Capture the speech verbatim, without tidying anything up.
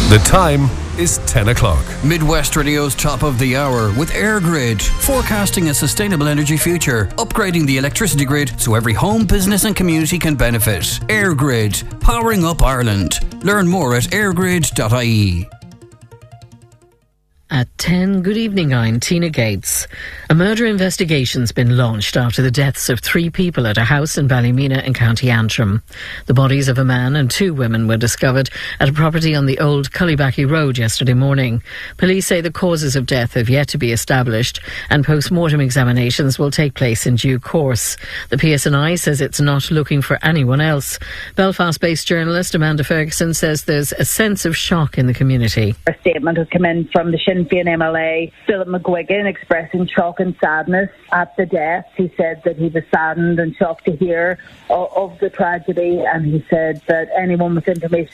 The time is ten o'clock. Midwest Radio's top of the hour with AirGrid, forecasting a sustainable energy future, upgrading the electricity grid so every home, business and community can benefit. AirGrid, powering up Ireland. Learn more at airgrid dot I E. At ten, good evening, I'm Tina Gates. A murder investigation's been launched after the deaths of three people at a house in Ballymena in County Antrim. The bodies of a man and two women were discovered at a property on the old Cullybacky Road yesterday morning. Police say the causes of death have yet to be established and post-mortem examinations will take place in due course. The P S N I says it's not looking for anyone else. Belfast-based journalist Amanda Ferguson says there's a sense of shock in the community. A statement has come in from the Sinn Féin M L A, Philip McGuigan, expressing shock and sadness at the death. He said that he was saddened and shocked to hear of, of the tragedy, and he said that anyone with information